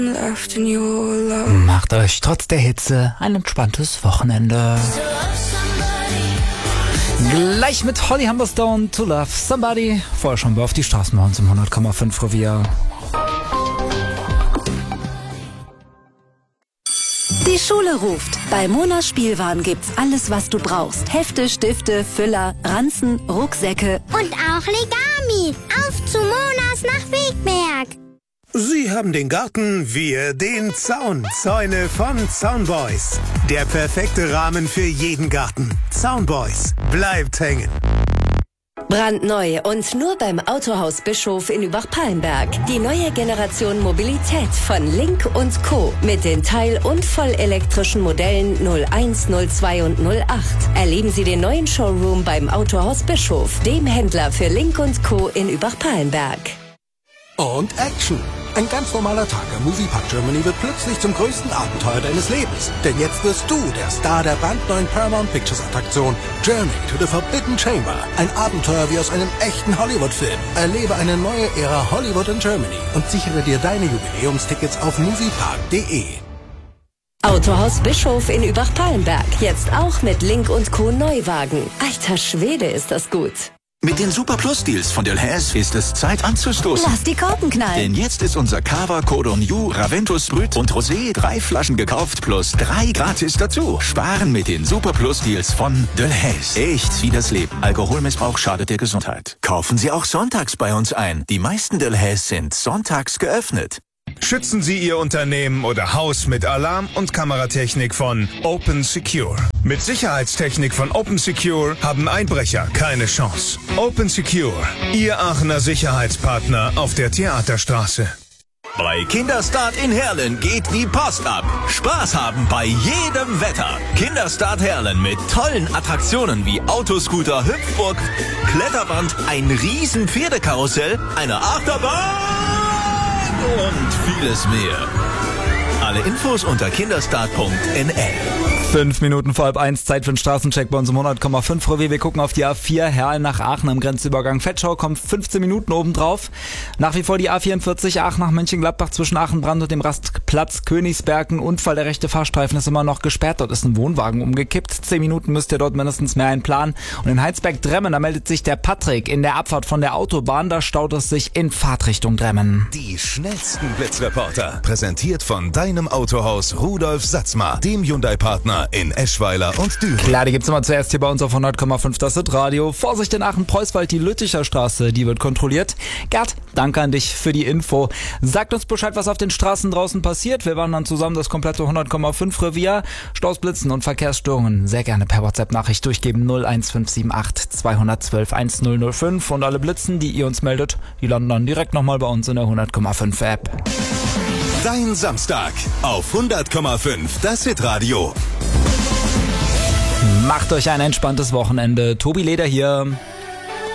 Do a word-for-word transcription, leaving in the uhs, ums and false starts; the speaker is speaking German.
Macht euch trotz der Hitze ein entspanntes Wochenende. Gleich mit Holly Humberstone, To Love Somebody. Vorher schauen wir auf die Straßen bei uns im hundert Komma fünf Revier. Die Schule ruft. Bei Mona Spielwaren gibt's alles, was du brauchst. Hefte, Stifte, Füller, Ranzen, Rucksäcke und auch Legami. Auf zu Monas nach Wegberg. Sie haben den Garten, wir den Zaun. Zäune von Zaunboys. Der perfekte Rahmen für jeden Garten. Zaunboys. Bleibt hängen. Brandneu und nur beim Autohaus Bischof in Übach-Palenberg. Die neue Generation Mobilität von Link und Co. mit den teil- und vollelektrischen Modellen null eins, null zwei und null acht. Erleben Sie den neuen Showroom beim Autohaus Bischof, dem Händler für Link und Co. in Übach-Palenberg. Und Action! Ein ganz normaler Tag im Moviepark Germany wird plötzlich zum größten Abenteuer deines Lebens. Denn jetzt wirst du der Star der brandneuen Paramount Pictures Attraktion Journey to the Forbidden Chamber. Ein Abenteuer wie aus einem echten Hollywood-Film. Erlebe eine neue Ära Hollywood in Germany und sichere dir deine Jubiläumstickets auf moviepark punkt de. Autohaus Bischof in Übach-Palenberg. Jetzt auch mit Link und Co. Neuwagen. Alter Schwede, ist das gut. Mit den Super Plus Deals von Delhaize ist es Zeit anzustoßen. Lass die Korken knallen. Denn jetzt ist unser Cava, Cordon New, Raventus Brut und Rosé drei Flaschen gekauft plus drei gratis dazu. Sparen mit den Super Plus Deals von Delhaize. Echt wie das Leben. Alkoholmissbrauch schadet der Gesundheit. Kaufen Sie auch sonntags bei uns ein. Die meisten Delhaize sind sonntags geöffnet. Schützen Sie Ihr Unternehmen oder Haus mit Alarm- und Kameratechnik von Open Secure. Mit Sicherheitstechnik von Open Secure haben Einbrecher keine Chance. Open Secure, Ihr Aachener Sicherheitspartner auf der Theaterstraße. Bei Kinderstart in Herlen geht die Post ab. Spaß haben bei jedem Wetter. Kinderstart Herlen mit tollen Attraktionen wie Autoscooter, Hüpfburg, Kletterband, ein riesen Pferdekarussell, eine Achterbahn und vieles mehr. Alle Infos unter kinderstart punkt n l. Fünf Minuten vor halb eins, Zeit für den Straßencheck bei uns im hundert Komma fünf Revier. Wir gucken auf die A vier, Herlen nach Aachen am Grenzübergang Vetschau, kommt fünfzehn Minuten obendrauf. Nach wie vor die A vierundvierzig, Aachen nach Mönchengladbach zwischen Aachenbrand und dem Rastplatz Königsberg. Ein Unfall, der rechte Fahrstreifen ist immer noch gesperrt. Dort ist ein Wohnwagen umgekippt. Zehn Minuten müsst ihr dort mindestens mehr einplanen. Und in Heinsberg-Dremmen, da meldet sich der Patrick in der Abfahrt von der Autobahn. Da staut es sich in Fahrtrichtung Dremmen. Die schnellsten Blitzreporter, präsentiert von deinem Autohaus Rudolf Satzmar, dem Hyundai-Partner in Eschweiler und Düren. Klar, die gibt's immer zuerst hier bei uns auf hundert Komma fünf, das ist Radio. Vorsicht in Aachen-Preußwald, die Lütticher Straße, die wird kontrolliert. Gerd, danke an dich für die Info. Sagt uns Bescheid, was auf den Straßen draußen passiert. Wir waren dann zusammen das komplette hundert Komma fünf Revier. Staus, Blitzen und Verkehrsstörungen sehr gerne per WhatsApp-Nachricht durchgeben. null eins fünf sieben acht zwei eins zwei eins null null fünf. Und alle Blitzen, die ihr uns meldet, die landen dann direkt nochmal bei uns in der hundert Komma fünf App. Dein Samstag auf hundert Komma fünf, das Hitradio. Macht euch ein entspanntes Wochenende. Tobi Leder hier.